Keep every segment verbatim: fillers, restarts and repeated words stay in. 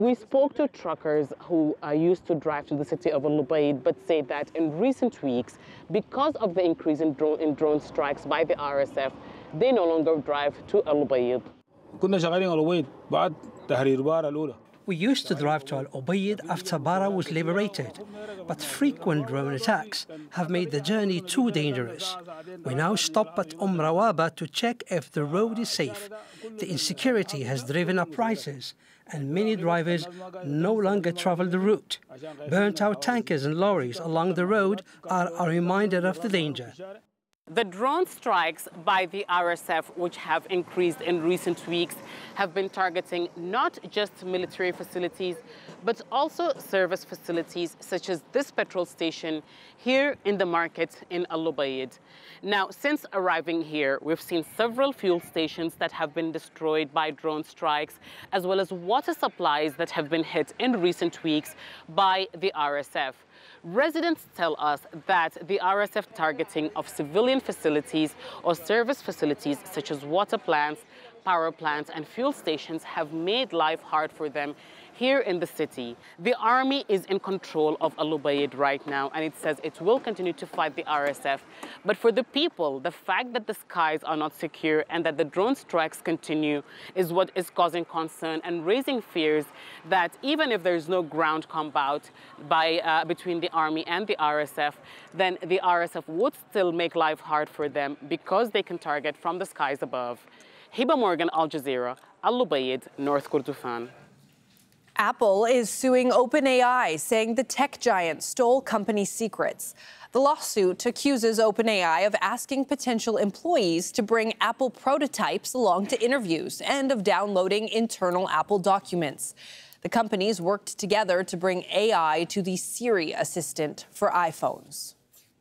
We spoke to truckers who uh, used to drive to the city of Al Ubaid, but say that in recent weeks, because of the increase in drone, in drone strikes by the R S F, they no longer drive to Al Ubaid. We used to drive to Al Ubaid after Bara was liberated, but frequent drone attacks have made the journey too dangerous. We now stop at Umm Rawaba to check if the road is safe. The insecurity has driven up prices, and many drivers no longer travel the route. Burnt-out tankers and lorries along the road are a reminder of the danger. The drone strikes by the R S F, which have increased in recent weeks, have been targeting not just military facilities, but also service facilities such as this petrol station here in the market in Al Ubaid. Now, since arriving here, we've seen several fuel stations that have been destroyed by drone strikes, as well as water supplies that have been hit in recent weeks by the R S F. Residents tell us that the R S F targeting of civilian facilities or service facilities such as water plants, power plants and fuel stations have made life hard for them here in the city. The army is in control of Al Ubaid right now, and it says it will continue to fight the R S F. But for the people, the fact that the skies are not secure and that the drone strikes continue is what is causing concern and raising fears that even if there's no ground combat by, uh, between the army and the R S F, then the R S F would still make life hard for them because they can target from the skies above. Hiba Morgan, Al Jazeera, Al Ubaid, North Kordofan. Apple is suing OpenAI, saying the tech giant stole company secrets. The lawsuit accuses OpenAI of asking potential employees to bring Apple prototypes along to interviews and of downloading internal Apple documents. The companies worked together to bring A I to the Siri assistant for iPhones.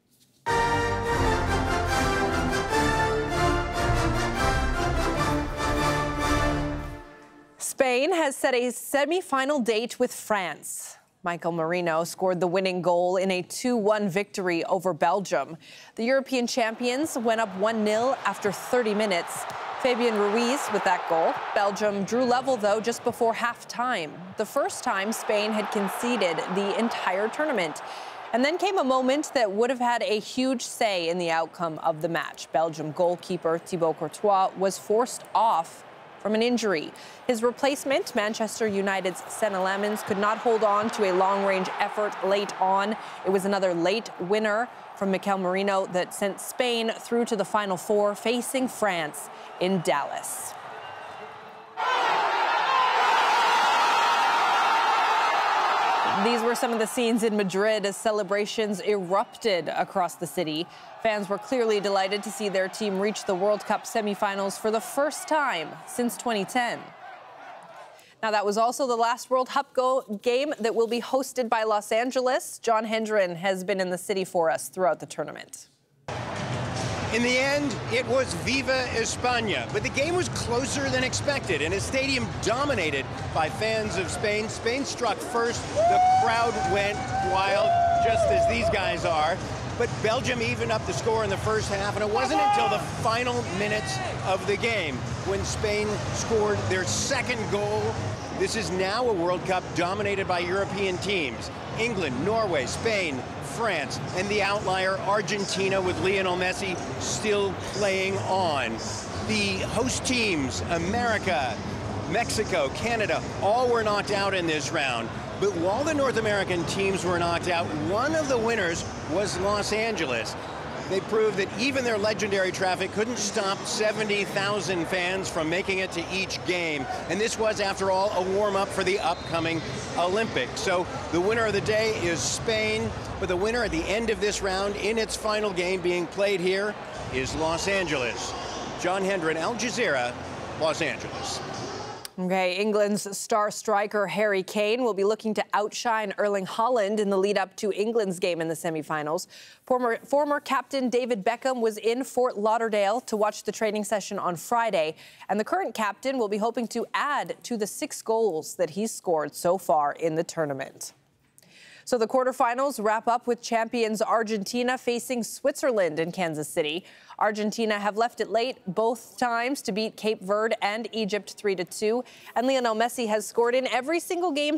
Spain has set a semi-final date with France. Michael Merino scored the winning goal in a two one victory over Belgium. The European champions went up one nil after thirty minutes. Fabian Ruiz with that goal. Belgium drew level, though, just before halftime, the first time Spain had conceded the entire tournament. And then came a moment that would have had a huge say in the outcome of the match. Belgium goalkeeper Thibaut Courtois was forced off from an injury. His replacement, Manchester United's Senna Lamens, could not hold on to a long-range effort late on. It was another late winner from Mikel Merino that sent Spain through to the Final Four, facing France in Dallas. These were some of the scenes in Madrid as celebrations erupted across the city. Fans were clearly delighted to see their team reach the World Cup semifinals for the first time since twenty ten. Now, that was also the last World Cup go game that will be hosted by Los Angeles. John Hendren has been in the city for us throughout the tournament. In the end, it was Viva España, but the game was closer than expected in a stadium dominated by fans of Spain. Spain struck first, the crowd went wild, just as these guys are. But Belgium evened up the score in the first half, and it wasn't until the final minutes of the game when Spain scored their second goal. This is now a World Cup dominated by European teams. England, Norway, Spain, France, and the outlier Argentina with Lionel Messi still playing on. The host teams, America, Mexico, Canada, all were knocked out in this round. But while the North American teams were knocked out, one of the winners was Los Angeles. They proved that even their legendary traffic couldn't stop seventy thousand fans from making it to each game. And this was, after all, a warm-up for the upcoming Olympics. So the winner of the day is Spain, but the winner at the end of this round in its final game being played here is Los Angeles. John Hendren, Al Jazeera, Los Angeles. Okay, England's star striker Harry Kane will be looking to outshine Erling Haaland in the lead up to England's game in the semifinals. Former, former captain David Beckham was in Fort Lauderdale to watch the training session on Friday, and the current captain will be hoping to add to the six goals that he's scored so far in the tournament. So the quarterfinals wrap up with champions Argentina facing Switzerland in Kansas City. Argentina have left it late both times to beat Cape Verde and Egypt three to two. And Lionel Messi has scored in every single game